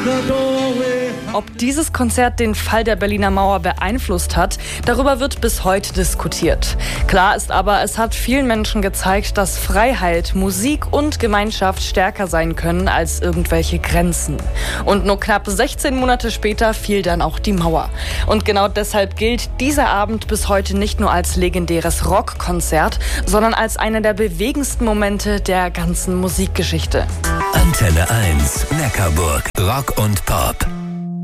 Ob dieses Konzert den Fall der Berliner Mauer beeinflusst hat, darüber wird bis heute diskutiert. Klar ist aber, es hat vielen Menschen gezeigt, dass Freiheit, Musik und Gemeinschaft stärker sein können als irgendwelche Grenzen. Und nur knapp 16 Monate später fiel dann auch die Mauer. Und genau deshalb gilt dieser Abend bis heute nicht nur als legendäres Rockkonzert, sondern als einer der bewegendsten Momente der ganzen Musikgeschichte. Antenne 1, Neckarburg, Rock und Pop.